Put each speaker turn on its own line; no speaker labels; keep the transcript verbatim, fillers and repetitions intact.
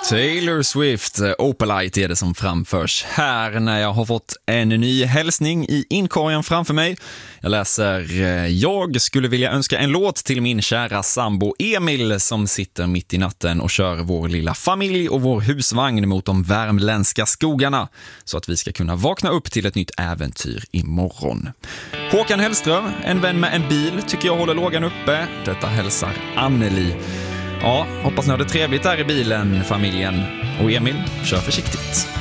Taylor Swift, Opalite är det som framförs här när jag har fått en ny hälsning i inkorgen framför mig. Jag läser: jag skulle vilja önska en låt till min kära sambo Emil som sitter mitt i natten och kör vår lilla familj och vår husvagn mot de värmländska skogarna så att vi ska kunna vakna upp till ett nytt äventyr imorgon. Håkan Hellström, en vän med en bil, tycker jag håller lågan uppe. Detta hälsar Anneli. Ja, hoppas ni har det trevligt där i bilen, familjen. Och Emil, kör försiktigt.